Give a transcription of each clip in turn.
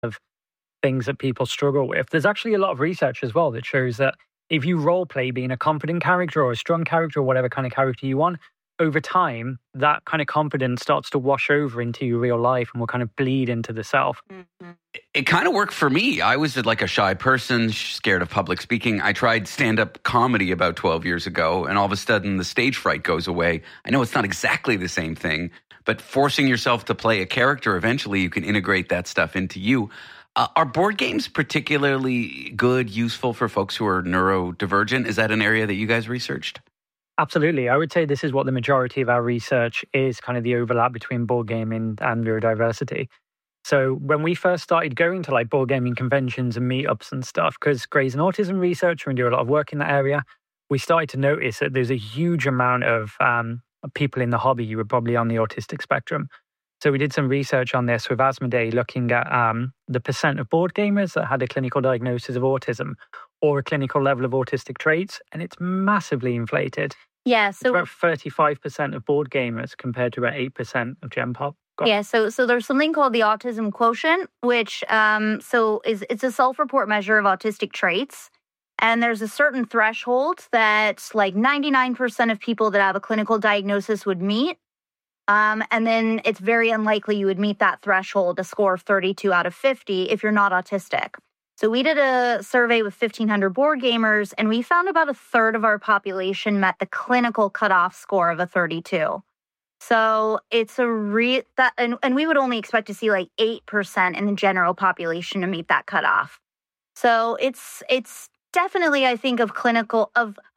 of things that people struggle with. There's actually a lot of research as well that shows that if you role play being a confident character or a strong character or whatever kind of character you want, over time, that kind of confidence starts to wash over into your real life and will kind of bleed into the self. Mm-hmm. It kind of worked for me. I was like a shy person, scared of public speaking. I tried stand-up comedy about 12 years ago, and all of a sudden the stage fright goes away. I know it's not exactly the same thing, but forcing yourself to play a character, eventually you can integrate that stuff into you. Are board games particularly good, useful for folks who are neurodivergent? Is that an area that you guys researched? Absolutely. I would say this is what the majority of our research is, kind of the overlap between board gaming and neurodiversity. So when we first started going to like board gaming conventions and meetups and stuff, because Gray's an autism researcher and do a lot of work in that area, we started to notice that there's a huge amount of people in the hobby who are probably on the autistic spectrum. So we did some research on this with Asmodee, looking at the percent of board gamers that had a clinical diagnosis of autism or a clinical level of autistic traits, and it's massively inflated. Yeah, so it's about 35% of board gamers compared to about 8% of Gen Pop. Yeah, so there's something called the autism quotient, which it's a self-report measure of autistic traits. And there's a certain threshold that like 99% of people that have a clinical diagnosis would meet. And then it's very unlikely you would meet that threshold, a score of 32 out of 50, if you're not autistic. So we did a survey with 1,500 board gamers, and we found about a third of our population met the clinical cutoff score of a 32. So it's and we would only expect to see like 8% in the general population to meet that cutoff. So it's definitely, I think, of clinical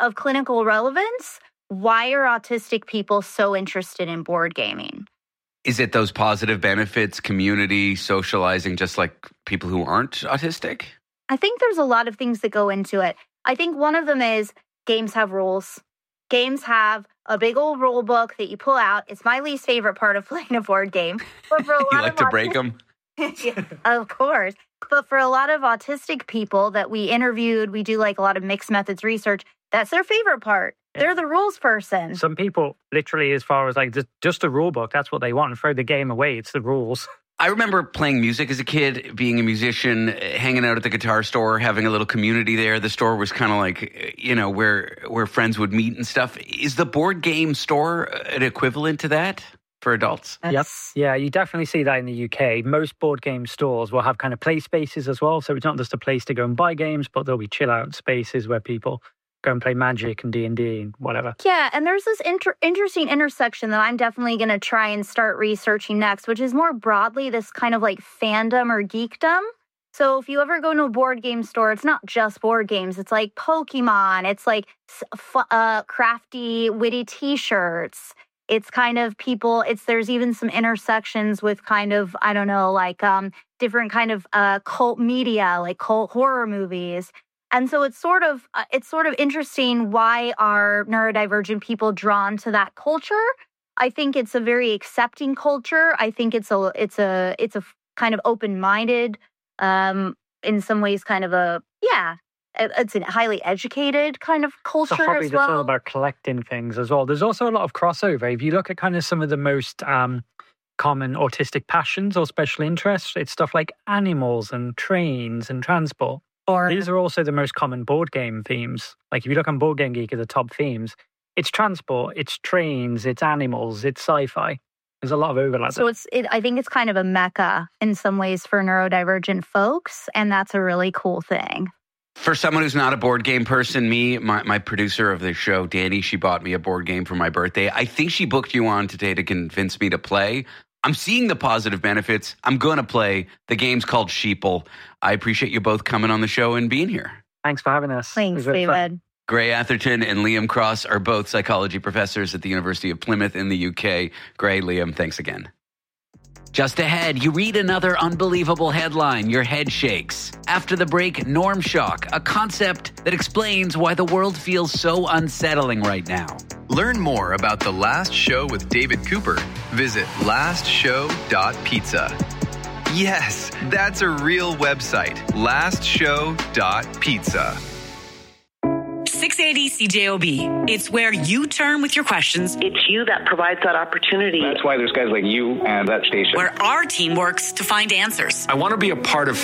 relevance. Why are autistic people so interested in board gaming? Is it those positive benefits, community, socializing, just like people who aren't autistic? I think there's a lot of things that go into it. I think one of them is games have rules. Games have a big old rule book that you pull out. It's my least favorite part of playing a board game. But for a lot you like to break them? Yeah, of course. But for a lot of autistic people that we interviewed, we do like a lot of mixed methods research. That's their favorite part. They're the rules person. Some people, literally, as far as like just a rule book, that's what they want. Throw the game away. It's the rules. I remember playing music as a kid, being a musician, hanging out at the guitar store, having a little community there. The store was kind of like, where friends would meet and stuff. Is the board game store an equivalent to that for adults? Yep. Yeah, you definitely see that in the UK. Most board game stores will have kind of play spaces as well. So it's not just a place to go and buy games, but there'll be chill out spaces where people go and play Magic and D&D and whatever. Yeah, and there's this interesting intersection that I'm definitely going to try and start researching next, which is more broadly this kind of like fandom or geekdom. So if you ever go to a board game store, it's not just board games. It's like Pokemon. It's like crafty, witty T-shirts. It's kind of people. There's even some intersections with kind of, I don't know, like different kind of cult media, like cult horror movies. And so it's sort of interesting, why are neurodivergent people drawn to that culture? I think it's a very accepting culture. I think it's a kind of open-minded, in some ways, kind of it's a highly educated kind of culture as well. It's a hobby that's all about collecting things as well. There's also a lot of crossover. If you look at kind of some of the most common autistic passions or special interests, it's stuff like animals and trains and transport. These are also the most common board game themes. Like if you look on Board Game Geek at the top themes, it's transport, it's trains, it's animals, it's sci-fi. There's a lot of overlap. So I think it's kind of a mecca in some ways for neurodivergent folks, and that's a really cool thing. For someone who's not a board game person, my producer of the show, Danny, she bought me a board game for my birthday. I think she booked you on today to convince me to play. I'm seeing the positive benefits. I'm going to play. The game's called Sheeple. I appreciate you both coming on the show and being here. Thanks for having us. Thanks, David. Gray Atherton and Liam Cross are both psychology professors at the University of Plymouth in the UK. Gray, Liam, thanks again. Just ahead, you read another unbelievable headline. Your head shakes. After the break, norm shock, a concept that explains why the world feels so unsettling right now. Learn more about The Last Show with David Cooper. Visit lastshow.pizza. Yes, that's a real website. lastshow.pizza. 680 CJOB. It's where you turn with your questions. It's you that provides that opportunity. That's why there's guys like you and that station. Where our team works to find answers. I want to be a part of